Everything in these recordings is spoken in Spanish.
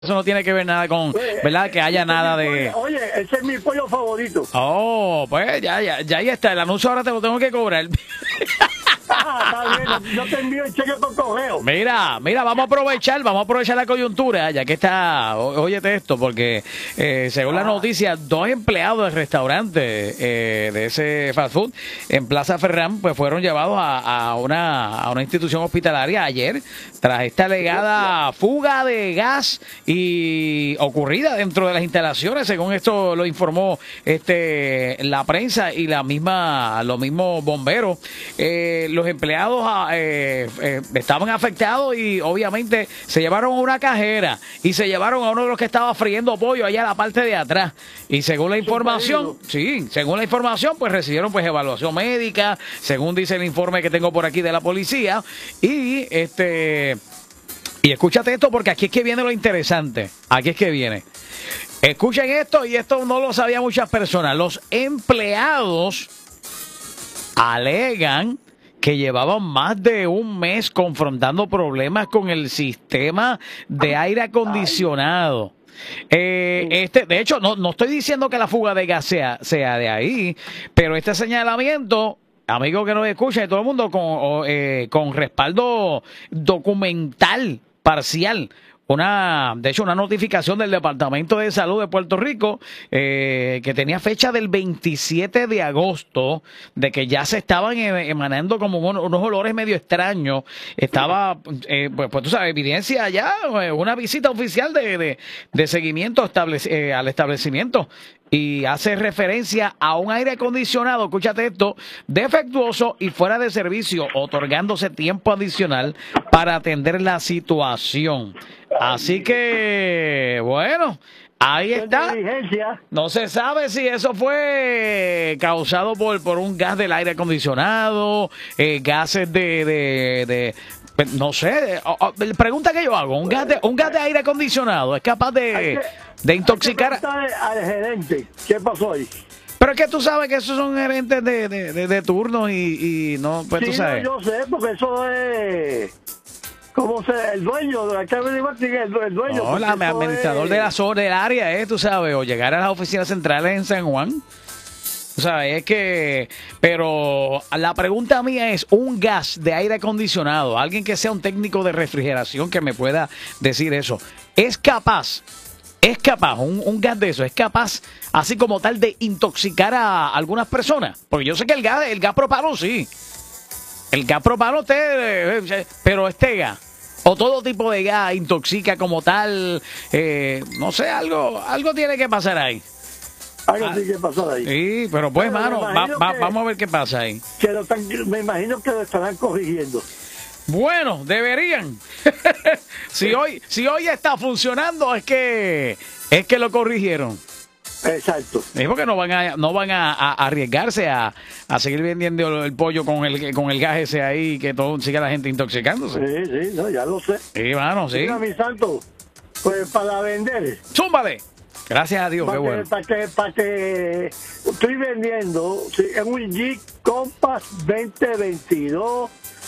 Eso no tiene que ver nada con, ¿verdad? Que haya nada de... Oye, ese es mi pollo favorito. Oh, pues ya ahí está. El anuncio ahora te lo tengo que cobrar. Está bien, yo te envío el cheque por correo. Mira, vamos a aprovechar la coyuntura, ya que está, óyete esto, porque según la noticia, 2 empleados del restaurante de ese fast food en Plaza Ferrán, pues fueron llevados a una institución hospitalaria ayer, tras esta alegada fuga de gas y ocurrida dentro de las instalaciones, según esto lo informó la prensa y los mismos bomberos. Los empleados estaban afectados y obviamente se llevaron a una cajera y se llevaron a uno de los que estaba friendo pollo allá a la parte de atrás. Y según la información, pues recibieron pues evaluación médica, según dice el informe que tengo por aquí de la policía. Y escúchate esto, porque aquí es que viene lo interesante. Aquí es que viene. Escuchen esto, y esto no lo sabían muchas personas. Los empleados alegan que llevaban más de un mes confrontando problemas con el sistema de aire acondicionado. De hecho, no estoy diciendo que la fuga de gas sea de ahí, pero este señalamiento, amigo que nos escucha y todo el mundo, con respaldo documental parcial. De hecho, una notificación del Departamento de Salud de Puerto Rico que tenía fecha del 27 de agosto de que ya se estaban emanando como unos olores medio extraños. Estaba, pues tú sabes, evidencia ya, una visita oficial de seguimiento al establecimiento. Y hace referencia a un aire acondicionado, escúchate esto, defectuoso y fuera de servicio, otorgándose tiempo adicional para atender la situación. Así que, bueno, ahí está. No se sabe si eso fue causado por un gas del aire acondicionado, gases no sé, pregunta que yo hago, un gas de aire acondicionado es capaz de intoxicar al gerente. ¿Qué pasó ahí? Pero es que tú sabes que esos son gerentes de turnos y no, pues sí, tú sabes. No, yo sé, porque eso es... ¿Cómo se? El dueño de la Cámara de el dueño. No, el administrador de la zona del área, tú sabes, o llegar a las oficinas centrales en San Juan. O sea, es que... Pero la pregunta mía es, un gas de aire acondicionado, alguien que sea un técnico de refrigeración que me pueda decir eso, ¿es capaz, un gas de eso, es capaz, así como tal, de intoxicar a algunas personas? Porque yo sé que el gas propano sí. El gas propano pero este gas, o todo tipo de gas intoxica como tal, no sé, algo tiene que pasar ahí. Algo tiene que pasar ahí. Sí, pero pues, mano, vamos a ver qué pasa ahí. Me imagino que lo estarán corrigiendo. Bueno, deberían. si hoy está funcionando, es que lo corrigieron. Exacto. Es porque no van a arriesgarse a seguir vendiendo el pollo con el gas ese ahí, que todo siga la gente intoxicándose. Sí, no, ya lo sé. Sí, mano, sí. Mira, mi santo, pues para vender. ¡Zúmbale! Gracias a Dios, qué bueno. Para que estoy vendiendo en un Jeep Compass 2022,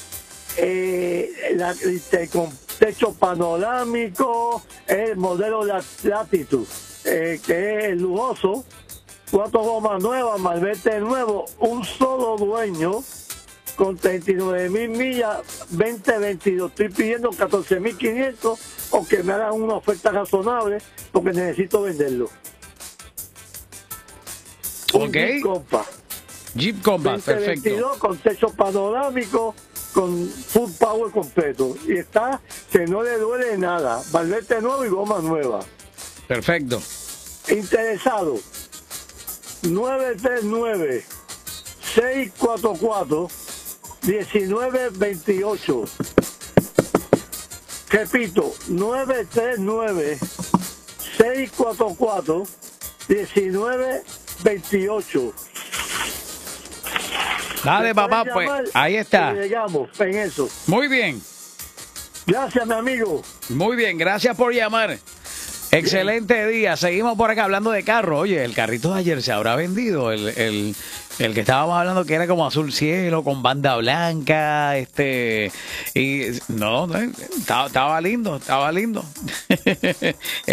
con techo panorámico, el modelo Latitude, que es lujoso, 4 gomas nuevas, malvete nuevo, un solo dueño, con 39,000 millas, 2022. Estoy pidiendo 14,500 o que me hagan una oferta razonable porque necesito venderlo. Ok. Jeep Compass, perfecto. Con techo panorámico, con full power completo. Y está que no le duele nada. Malvete nuevo y goma nueva. Perfecto. Interesado. 939-644-1928. Repito, 939-644-1928. Dale, papá, pues ahí está. Llegamos en eso. Muy bien. Gracias, mi amigo. Muy bien, gracias por llamar. Excelente día. Seguimos por acá hablando de carro. Oye, el carrito de ayer se habrá vendido. El que estábamos hablando que era como azul cielo con banda blanca. Y no, estaba lindo, estaba lindo.